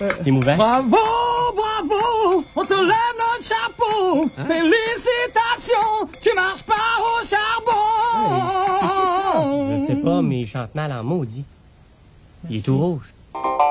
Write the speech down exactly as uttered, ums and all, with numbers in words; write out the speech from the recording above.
C'est émouvant. Bravo, bravo, on te lève notre chapeau. Hein? Félicitations, tu marches pas au charbon. Hey, c'est qui ça? Je sais pas, mais il chante mal en maudit. Il est tout rouge.